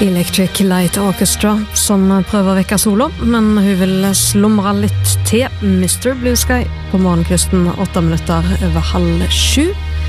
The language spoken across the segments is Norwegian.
Electric Light Orchestra som prøver å vekke sola, men hun vil slumre litt til. Mr. Blue Sky på morgenkvisten 8 minutter over 6:30.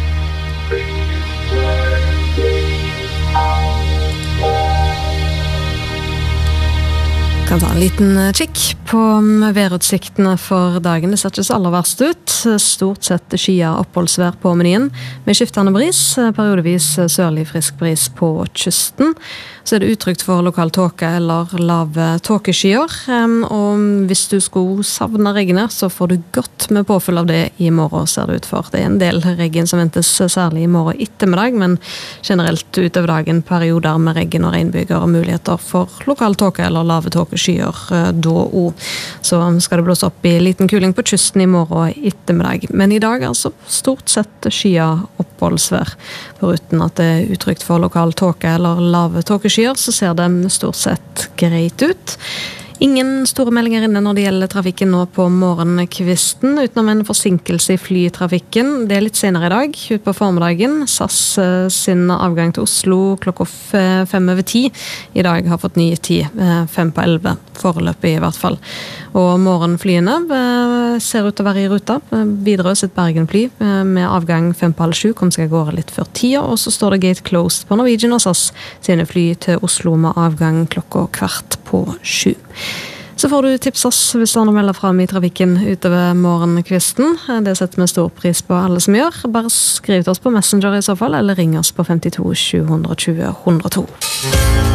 Kan ta en liten kikk på værutsiktene for dagen. Det ser ikke så aller verst ut. Stort sett skyet oppholdsvær på menyen, med skiftende bris, periodevis sørlig frisk bris på kysten. Så det utrygt for lokal tåke eller lave tåkeskyer. Og hvis du skulle savne regnet, så får du godt med påfyll av det i morgen, ser det ut for. Det en del regn som ventes særlig i morgen ettermiddag, men generelt utover dagen perioder med regn og regnbyger og muligheter for lokal tåke eller lave tåkeskyer da også. Så skal det blåse opp i liten kuling på kysten i morgen ettermiddag. Men i dag altså stort sett skyet oppholdsvær. Foruten at det utrygt for lokal tåke eller lave tåkeskyer, så ser det stort sett greit ut. Ingen store meldinger inne når det gjelder trafikken nå på morgenkvisten, utenom en forsinkelse i flytrafikken. Det litt senere i dag, ut på formiddagen. SAS sin avgang til Oslo klokka 9:05 i dag har fått ny tid, 11:05, foreløpig i hvert fall. Og morgenflyene ser ut til å være i ruta. Widerøe sitt Bergenfly med avgang 7:05 kom seg av gårde litt før 10, og så står det gate closed på Norwegian og SAS sine fly til Oslo med avgang klokka 7:15. Så får du tips oss hvis du har noe melder frem i trafikken utover morgenkvisten. Det setter vi stor pris på alle som gjør. Bare skriv til oss på Messenger i så fall, eller ring oss på 52 720 102.